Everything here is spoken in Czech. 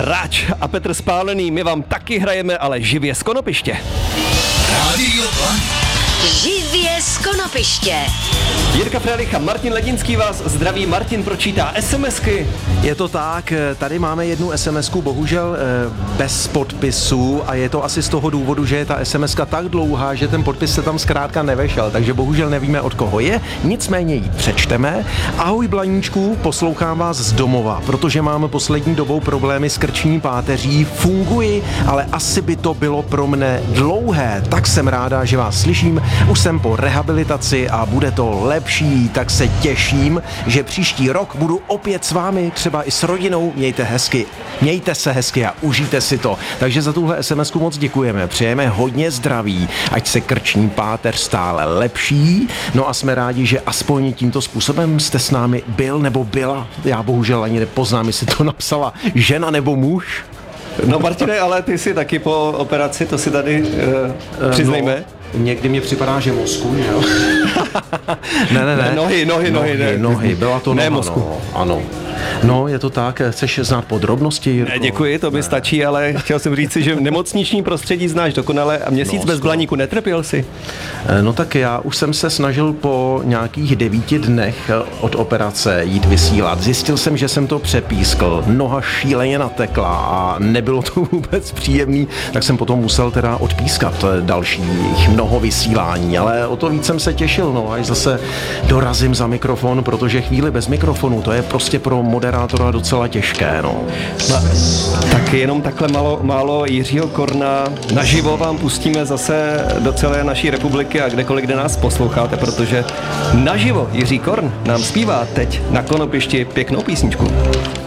Hráč a Petr Spálený, my vám taky hrajeme, ale živě z konopiště. Rádio Blaník. Živě z konopiště. Jirka Frelicha, Martin Ledinský vás zdraví. Martin pročítá SMSky. Je to tak, tady máme jednu SMSku, bohužel bez podpisu a je to asi z toho důvodu, že je ta SMSka tak dlouhá, že ten podpis se tam zkrátka nevešel, takže bohužel nevíme, od koho je, nicméně ji přečteme. Ahoj Blaníčku, poslouchám vás z domova, protože máme poslední dobou problémy s krční páteří, funguji, ale asi by to bylo pro mne dlouhé, tak jsem ráda, že vás slyším, už jsem po rehabilitaci a bude to lepší, tak se těším, že příští rok budu opět s vámi, třeba i s rodinou. Mějte se hezky a užijte si to. Takže za tuhle SMSku moc děkujeme. Přejeme hodně zdraví, ať se krční páteř stále lepší. No a jsme rádi, že aspoň tímto způsobem jste s námi byl nebo byla. Já bohužel ani nepoznám, jestli to napsala žena nebo muž. No Martine, ale ty jsi taky po operaci, to si tady přiznejme. No. Někdy mě připadá, že mozku, že jo? ne. Nohy. Byla to noha, ne mozku. No, ano. No, je to tak. Chceš znát podrobnosti, Jirko? Děkuji, to mi stačí, ale chtěl jsem říct si, že nemocniční prostředí znáš dokonale a měsíc bez Blaníku netrpěl si. No tak já už jsem se snažil po nějakých 9 dnech od operace jít vysílat. Zjistil jsem, že jsem to přepískl. Noha šíleně natekla a nebylo to vůbec příjemný, tak jsem potom musel teda odpískat dalších mnoho vysílání, ale o to víc jsem se těšil, no, až zase dorazím za mikrofon, protože chvíli bez mikrofonu, to je prostě pro moderátora docela těžké, no. Tak jenom takhle málo Jiřího Korna naživo vám pustíme zase do celé naší republiky a kdekoliv, kde nás posloucháte, protože naživo Jiří Korn nám zpívá teď na konopišti pěknou písničku.